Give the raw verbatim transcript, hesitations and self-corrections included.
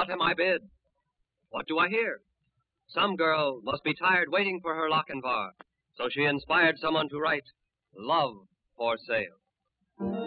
what am I bid? What do I hear? Some girl must be tired waiting for her Lochinvar, so she inspired someone to write, Love for Sale.